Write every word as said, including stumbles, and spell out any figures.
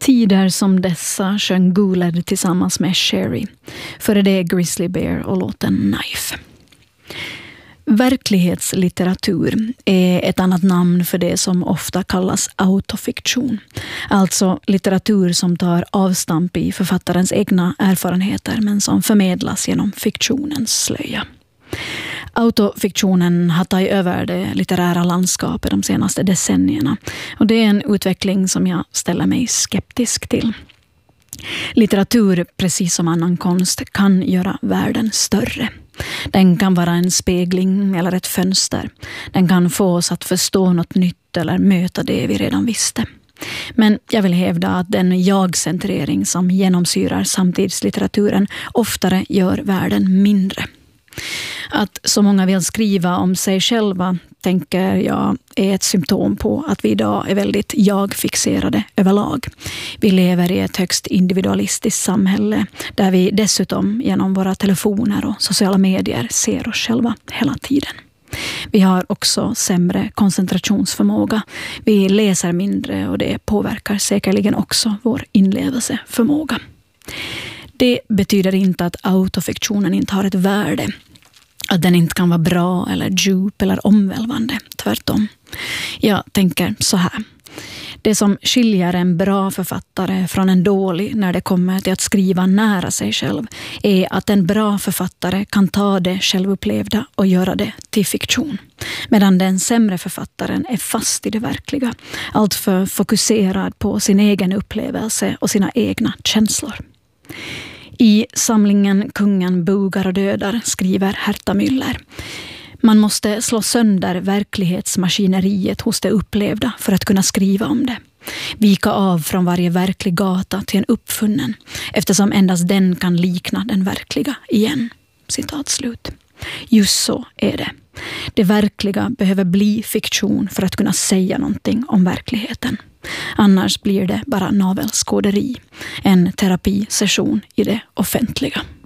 Tider som dessa sjöng Gooled tillsammans med Sherry. Före det Grizzly Bear och låten Knife. Verklighetslitteratur är ett annat namn för det som ofta kallas autofiktion. Alltså litteratur som tar avstamp i författarens egna erfarenheter men som förmedlas genom fiktionens slöja. Autofiktionen har tagit över det litterära landskapet de senaste decennierna och det är en utveckling som jag ställer mig skeptisk till. Litteratur, precis som annan konst, kan göra världen större. Den kan vara en spegling eller ett fönster. Den kan få oss att förstå något nytt eller möta det vi redan visste. Men jag vill hävda att den jag-centrering som genomsyrar samtidslitteraturen oftare gör världen mindre. Att så många vill skriva om sig själva tänker jag är ett symptom på att vi idag är väldigt jag-fixerade överlag. Vi lever i ett högst individualistiskt samhälle där vi dessutom genom våra telefoner och sociala medier ser oss själva hela tiden. Vi har också sämre koncentrationsförmåga. Vi läser mindre och det påverkar säkerligen också vår inlevelseförmåga. Det betyder inte att autofiktionen inte har ett värde. Att den inte kan vara bra eller djup eller omvälvande. Tvärtom. Jag tänker så här. Det som skiljer en bra författare från en dålig när det kommer till att skriva nära sig själv är att en bra författare kan ta det självupplevda och göra det till fiktion. Medan den sämre författaren är fast i det verkliga. Allt för fokuserad på sin egen upplevelse och sina egna känslor. I samlingen Kungen bugar och dödar skriver Herta Müller. Man måste slå sönder verklighetsmaskineriet hos det upplevda för att kunna skriva om det. Vika av från varje verklig gata till en uppfunnen, eftersom endast den kan likna den verkliga igen. Citat slut. Just så är det. Det verkliga behöver bli fiktion för att kunna säga någonting om verkligheten. Annars blir det bara navelskåderi. En terapisession i det offentliga.